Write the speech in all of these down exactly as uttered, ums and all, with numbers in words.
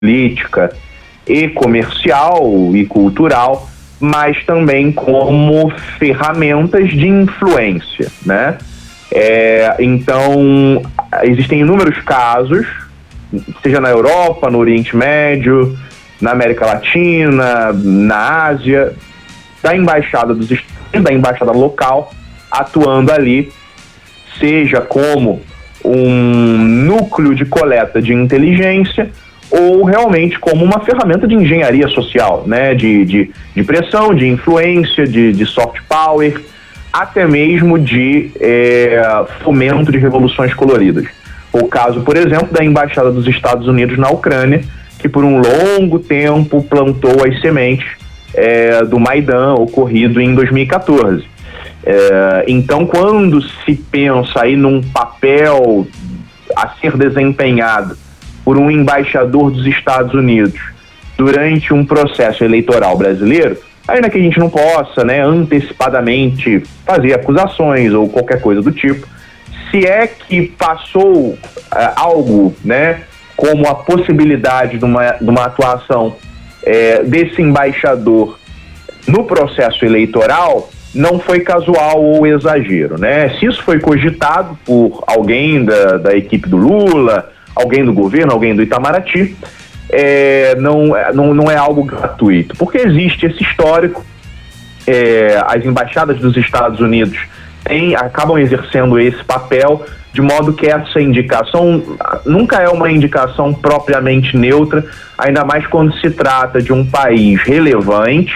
política e comercial e cultural, mas também como ferramentas de influência, né? É, então, existem inúmeros casos, seja na Europa, no Oriente Médio, na América Latina, na Ásia, da embaixada dos da embaixada local atuando ali, seja como um núcleo de coleta de inteligência ou realmente como uma ferramenta de engenharia social, né? de, de, de pressão, de influência, de, de soft power, até mesmo de é, fomento de revoluções coloridas. O caso, por exemplo, da Embaixada dos Estados Unidos na Ucrânia, que por um longo tempo plantou as sementes é, do Maidan ocorrido em dois mil e quatorze. É, então, quando se pensa aí num papel a ser desempenhado por um embaixador dos Estados Unidos durante um processo eleitoral brasileiro, ainda que a gente não possa, né, antecipadamente fazer acusações ou qualquer coisa do tipo, se é que passou uh, algo, né, como a possibilidade de uma, de uma atuação é, desse embaixador no processo eleitoral, não foi casual ou exagero, né? Se isso foi cogitado por alguém da, da equipe do Lula, alguém do governo, alguém do Itamaraty, é, não, não, não é algo gratuito, porque existe esse histórico, é, as embaixadas dos Estados Unidos têm, acabam exercendo esse papel, de modo que essa indicação nunca é uma indicação propriamente neutra, ainda mais quando se trata de um país relevante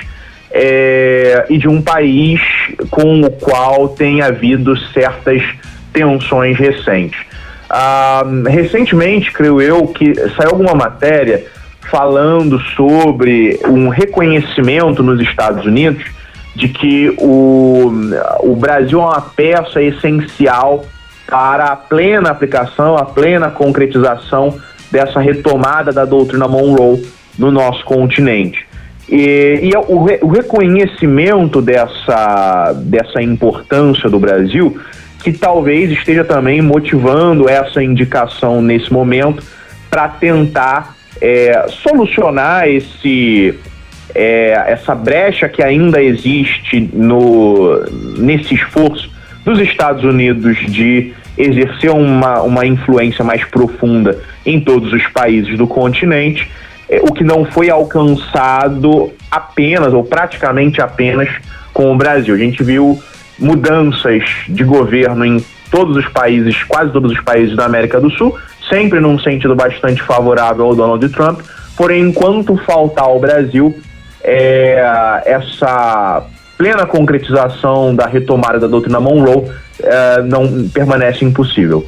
é, e de um país com o qual tem havido certas tensões recentes. Ah, recentemente, creio eu, que saiu alguma matéria falando sobre um reconhecimento nos Estados Unidos de que o, o Brasil é uma peça essencial para a plena aplicação, a plena concretização dessa retomada da doutrina Monroe no nosso continente. E, e o, re, o reconhecimento dessa, dessa importância do Brasil, que talvez esteja também motivando essa indicação nesse momento para tentar é, solucionar esse, é, essa brecha que ainda existe no, nesse esforço dos Estados Unidos de exercer uma, uma influência mais profunda em todos os países do continente, é, o que não foi alcançado apenas, ou praticamente apenas, com o Brasil. A gente viu mudanças de governo em todos os países, quase todos os países da América do Sul, sempre num sentido bastante favorável ao Donald Trump, porém, enquanto faltar ao Brasil é, essa plena concretização da retomada da doutrina Monroe é, não permanece impossível.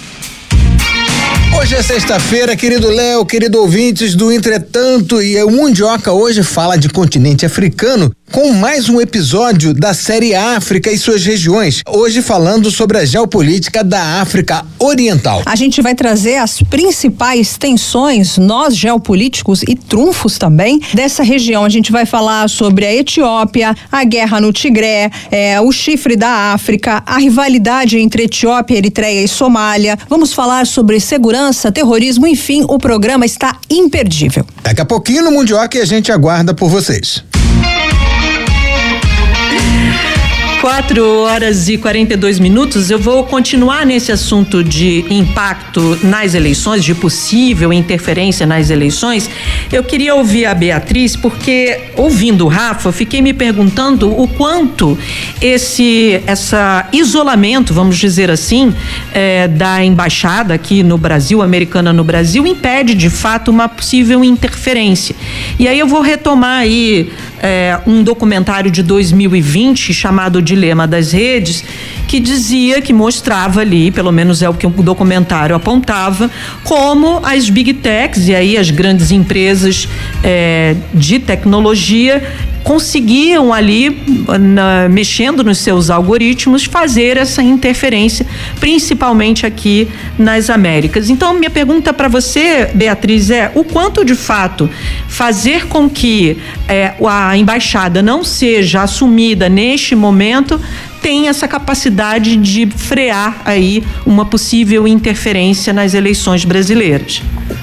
Hoje é sexta-feira, querido Léo, querido ouvintes do Entretanto, e o Mundioca hoje fala de continente africano com mais um episódio da série África e suas regiões. Hoje falando sobre a geopolítica da África Oriental. A gente vai trazer as principais tensões, nós geopolíticos e trunfos também, dessa região. A gente vai falar sobre a Etiópia, a guerra no Tigré, é, o chifre da África, a rivalidade entre Etiópia, Eritreia e Somália. Vamos falar sobre segurança, terrorismo, enfim, o programa está imperdível. Daqui a pouquinho no Mundioca a gente aguarda por vocês. quatro horas e quarenta e dois minutos, eu vou continuar nesse assunto de impacto nas eleições, de possível interferência nas eleições. Eu queria ouvir a Beatriz, porque ouvindo o Rafa, eu fiquei me perguntando o quanto esse essa isolamento, vamos dizer assim, é, da embaixada aqui no Brasil, americana no Brasil, impede de fato uma possível interferência. E aí eu vou retomar aí é, um documentário de dois mil e vinte chamado Dilema das Redes, que dizia, que mostrava ali, pelo menos é o que o documentário apontava, como as big techs e aí as grandes empresas é, de tecnologia conseguiam ali, na, mexendo nos seus algoritmos, fazer essa interferência, principalmente aqui nas Américas. Então, minha pergunta para você, Beatriz, é o quanto de fato fazer com que é, a embaixada não seja assumida neste momento tem essa capacidade de frear aí uma possível interferência nas eleições brasileiras?